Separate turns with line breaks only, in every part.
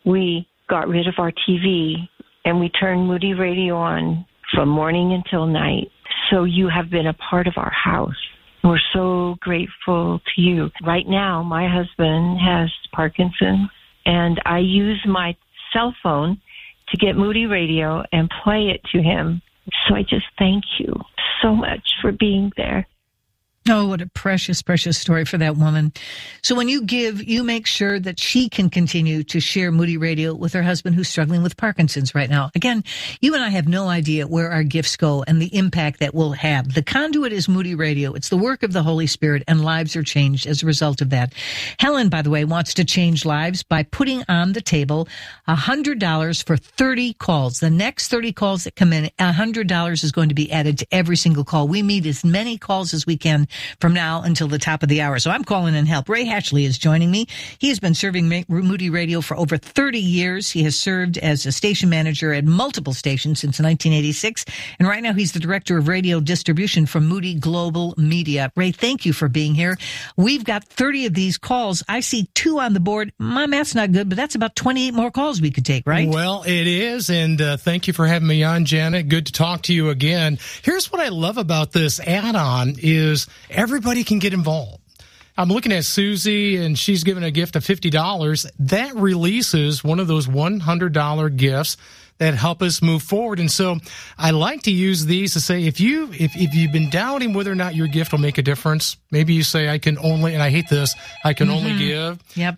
we got rid of our TV and we turned Moody Radio on from morning until night. So you have been a part of our house. We're so grateful to you. Right now, my husband has Parkinson's, and I use my cell phone to get Moody Radio and play it to him. So I just thank you so much for being there.
Oh, what a precious, precious story for that woman. So when you give, you make sure that she can continue to share Moody Radio with her husband who's struggling with Parkinson's right now. Again, you and I have no idea where our gifts go and the impact that we'll have. The conduit is Moody Radio. It's the work of the Holy Spirit, and lives are changed as a result of that. Helen, by the way, wants to change lives by putting on the table $100 for 30 calls. The next 30 calls that come in, $100 is going to be added to every single call. We need as many calls as we can from now until the top of the hour. So I'm calling in help. Ray Hatchley is joining me. He has been serving Moody Radio for over 30 years. He has served as a station manager at multiple stations since 1986. And right now he's the director of radio distribution for Moody Global Media. Ray, thank you for being here. We've got 30 of these calls. I see 2 on the board. My math's not good, but that's about 28 more calls we could take, right?
Well, it is. And thank you for having me on, Janet. Good to talk to you again. Here's what I love about this add-on is everybody can get involved. I'm looking at Susie, and she's given a gift of $50. That releases one of those $100 gifts that help us move forward. And so I like to use these to say, if you've been doubting whether or not your gift will make a difference, maybe you say, I can only only give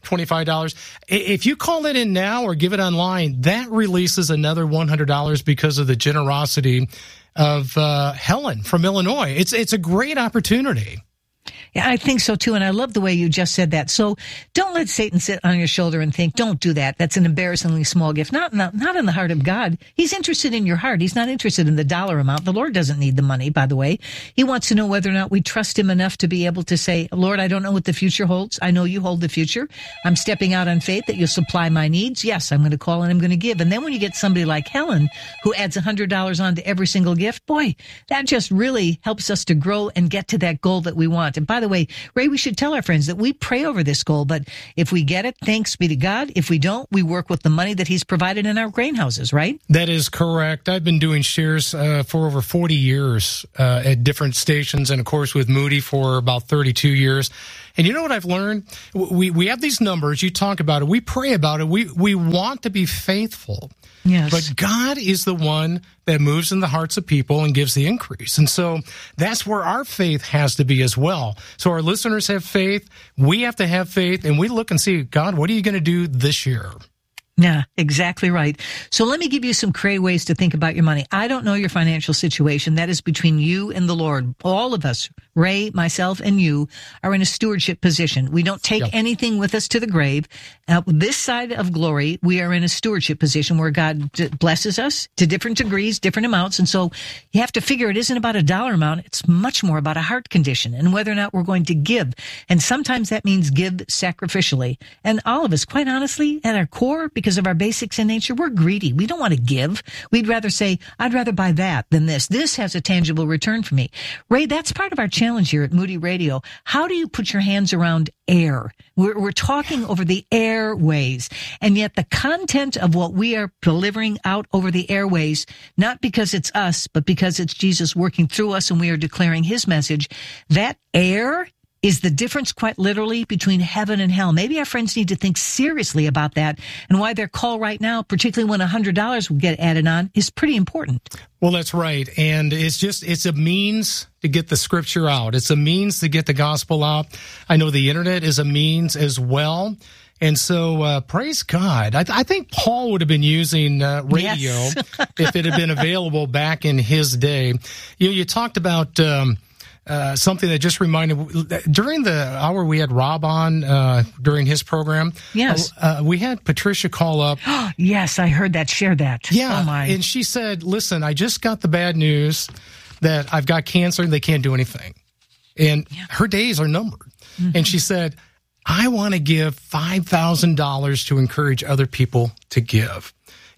$25. If you call it in now or give it online, that releases another $100 because of the generosity of Helen from Illinois. It's a great opportunity.
Yeah, I think so too, and I love the way you just said that. So don't let Satan sit on your shoulder and think, don't do that. That's an embarrassingly small gift. Not in the heart of God. He's interested in your heart. He's not interested in the dollar amount. The Lord doesn't need the money, by the way. He wants to know whether or not we trust him enough to be able to say, Lord, I don't know what the future holds. I know you hold the future. I'm stepping out on faith that you'll supply my needs. Yes, I'm going to call and I'm going to give. And then when you get somebody like Helen who adds $100 onto every single gift, boy, that just really helps us to grow and get to that goal that we want. And by the way, Ray, we should tell our friends that we pray over this goal, but if we get it, thanks be to God. If we don't, we work with the money that he's provided in our grain houses, right?
That is correct. I've been doing shares for over 40 years at different stations, and of course with Moody for about 32 years. And you know what I've learned? We have these numbers. You talk about it. We pray about it. We want to be faithful.
Yes.
But God is the one that moves in the hearts of people and gives the increase. And so that's where our faith has to be as well. So our listeners have faith. We have to have faith. And we look and see, God, what are you going to do this year?
Yeah, exactly right. So let me give you some creative ways to think about your money. I don't know your financial situation. That is between you and the Lord. All of us, Ray, myself, and you, are in a stewardship position. We don't take anything with us to the grave. This side of glory, we are in a stewardship position where God blesses us to different degrees, different amounts. And so you have to figure it isn't about a dollar amount. It's much more about a heart condition and whether or not we're going to give. And sometimes that means give sacrificially. And all of us, quite honestly, at our core, because of our basics in nature, we're greedy. We don't want to give. We'd rather say, I'd rather buy that than this. This has a tangible return for me. Ray, that's part of our challenge here at Moody Radio. How do you put your hands around air? We're talking over the airways, and yet the content of what we are delivering out over the airways, not because it's us, but because it's Jesus working through us and we are declaring his message, that air is the difference, quite literally, between heaven and hell. Maybe our friends need to think seriously about that, and why their call right now, particularly when $100 will get added on, is pretty important.
Well, that's right. And it's a means to get the scripture out. It's a means to get the gospel out. I know the internet is a means as well. And so, praise God. I think Paul would have been using radio if it had been available back in his day. You talked about something that just reminded, during the hour we had Rob on during his program.
Yes.
We had Patricia call up.
Yes, I heard that. Share that.
Yeah.
Oh my.
And she said, listen, I just got the bad news that I've got cancer and they can't do anything. And her days are numbered. Mm-hmm. And she said, I want to give $5,000 to encourage other people to give.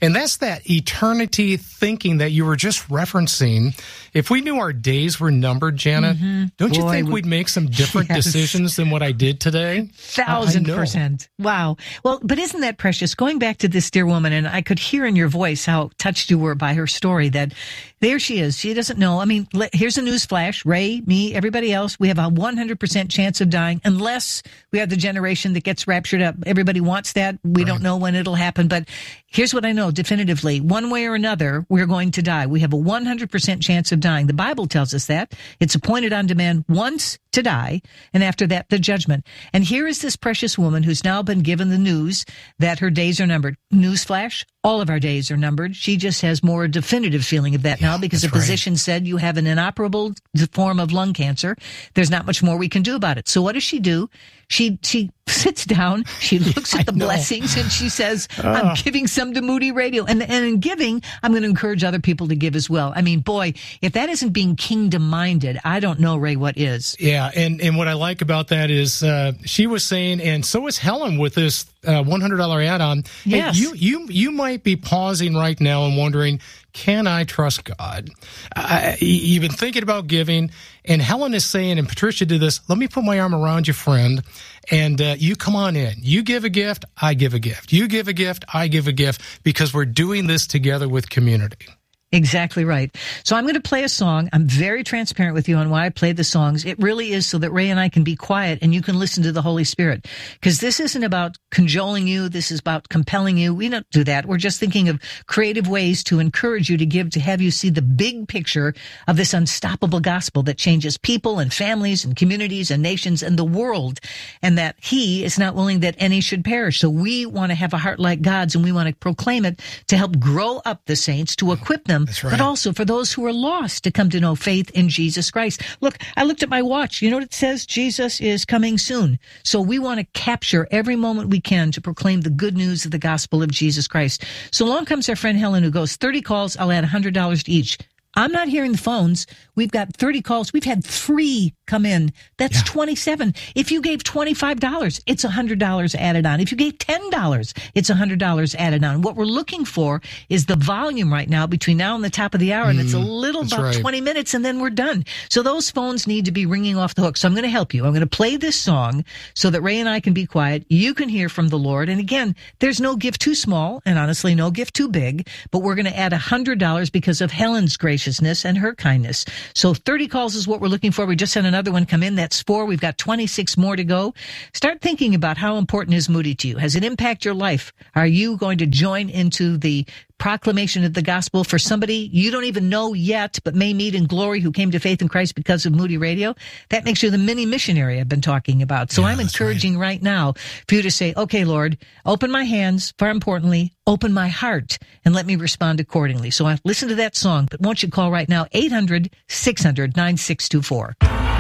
And that's that eternity thinking that you were just referencing. If we knew our days were numbered, Janet, don't you think we'd make some different decisions than what I did today?
1,000%. Wow. Well, but isn't that precious? Going back to this dear woman, and I could hear in your voice how touched you were by her story, that there she is. She doesn't know. I mean, here's a news flash. Ray, me, everybody else, we have a 100% chance of dying unless we are the generation that gets raptured up. Everybody wants that. We don't know when it'll happen, but here's what I know definitively. One way or another, we're going to die. We have a 100% chance of dying. The Bible tells us that. It's appointed unto man once to die, and after that, the judgment. And here is this precious woman who's now been given the news that her days are numbered. Newsflash, all of our days are numbered. She just has more definitive feeling of that now because the physician said you have an inoperable form of lung cancer. There's not much more we can do about it. So what does she do? She sits down, she looks at the blessings, and she says, I'm giving some to Moody Radio. And in giving, I'm going to encourage other people to give as well. I mean, boy, if that isn't being kingdom-minded, I don't know, Ray, what is.
Yeah, and what I like about that is she was saying, and so is Helen with this $100 add-on.
Yes.
Hey, you might be pausing right now and wondering, can I trust God? You've been thinking about giving, and Helen is saying, and Patricia did this, let me put my arm around you, friend, and you come on in. You give a gift, I give a gift. You give a gift, I give a gift, because we're doing this together with community.
Exactly right. So I'm going to play a song. I'm very transparent with you on why I played the songs. It really is so that Ray and I can be quiet and you can listen to the Holy Spirit. Because this isn't about cajoling you. This is about compelling you. We don't do that. We're just thinking of creative ways to encourage you to give, to have you see the big picture of this unstoppable gospel that changes people and families and communities and nations and the world. And that He is not willing that any should perish. So we want to have a heart like God's, and we want to proclaim it to help grow up the saints, to equip them, but also for those who are lost to come to know faith in Jesus Christ. Look, I looked at my watch. You know what it says? Jesus is coming soon. So we want to capture every moment we can to proclaim the good news of the gospel of Jesus Christ. So along comes our friend Helen, who goes, 30 calls, I'll add $100 to each. I'm not hearing the phones. We've got 30 calls. We've had 3 come in. That's 27. If you gave $25, it's $100 added on. If you gave $10, it's $100 added on. What we're looking for is the volume right now between now and the top of the hour, and it's a little about 20 minutes, and then we're done. So those phones need to be ringing off the hook. So I'm going to help you. I'm going to play this song so that Ray and I can be quiet. You can hear from the Lord. And again, there's no gift too small, and honestly, no gift too big, but we're going to add $100 because of Helen's graciousness and her kindness. So 30 calls is what we're looking for. We just had another one come in. That's 4. We've got 26 more to go. Start thinking about how important is Moody to you. Has it impacted your life? Are you going to join into the proclamation of the gospel for somebody you don't even know yet, but may meet in glory, who came to faith in Christ because of Moody Radio? That makes you the mini missionary I've been talking about. So I'm encouraging right now for you to say, okay, Lord, open my hands, far importantly, open my heart, and let me respond accordingly. So I listen to that song, but won't you call right now, 800-600-9624.